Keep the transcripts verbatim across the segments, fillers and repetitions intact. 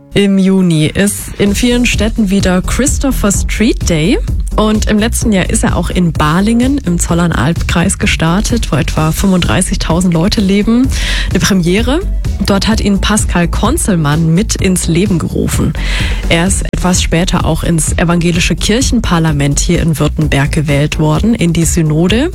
Im Juni ist in vielen Städten wieder Christopher Street Day. Und im letzten Jahr ist er auch in Balingen im Zollernalb-Kreis gestartet, wo etwa fünfunddreißigtausend Leute leben. Eine Premiere. Dort hat ihn Pascal Conzelmann mit ins Leben gerufen. Er ist etwas später auch ins evangelische Kirchenparlament hier in Württemberg gewählt worden, in die Synode.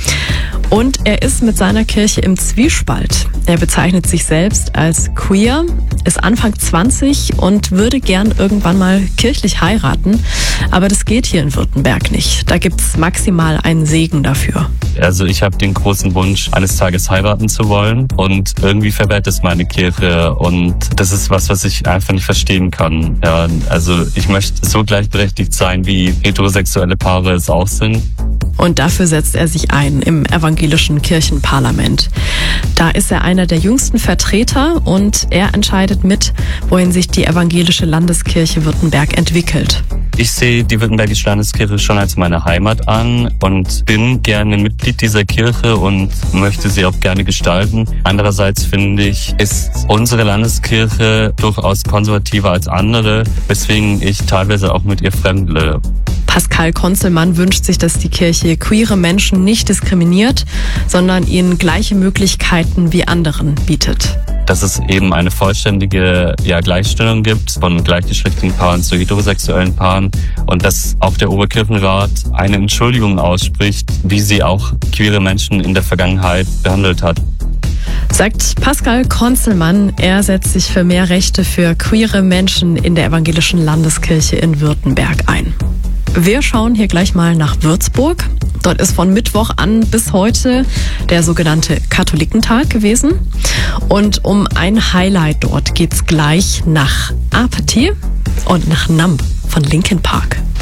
Und er ist mit seiner Kirche im Zwiespalt. Er bezeichnet sich selbst als queer, ist Anfang zwanzig und würde gern irgendwann mal kirchlich heiraten. Aber das geht hier in Württemberg nicht. Da gibt's maximal einen Segen dafür. Also ich habe den großen Wunsch, eines Tages heiraten zu wollen. Und irgendwie verwehrt es meine Kirche. Und das ist was, was ich einfach nicht verstehen kann. Ja, also ich möchte so gleichberechtigt sein, wie heterosexuelle Paare es auch sind. Und dafür setzt er sich ein im evangelischen Kirchenparlament. Da ist er einer der jüngsten Vertreter und er entscheidet mit, wohin sich die evangelische Landeskirche Württemberg entwickelt. Ich sehe die Württembergische Landeskirche schon als meine Heimat an und bin gerne Mitglied dieser Kirche und möchte sie auch gerne gestalten. Andererseits finde ich, ist unsere Landeskirche durchaus konservativer als andere, weswegen ich teilweise auch mit ihr fremdle. Pascal Conzelmann wünscht sich, dass die Kirche queere Menschen nicht diskriminiert, sondern ihnen gleiche Möglichkeiten wie anderen bietet. Dass es eben eine vollständige ja, Gleichstellung gibt von gleichgeschlechtlichen Paaren zu heterosexuellen Paaren und dass auch der Oberkirchenrat eine Entschuldigung ausspricht, wie sie auch queere Menschen in der Vergangenheit behandelt hat. Sagt Pascal Conzelmann, er setzt sich für mehr Rechte für queere Menschen in der evangelischen Landeskirche in Württemberg ein. Wir schauen hier gleich mal nach Würzburg. Dort ist von Mittwoch an bis heute der sogenannte Katholikentag gewesen. Und um ein Highlight dort geht's gleich nach Apethy und nach Numb von Linkin Park.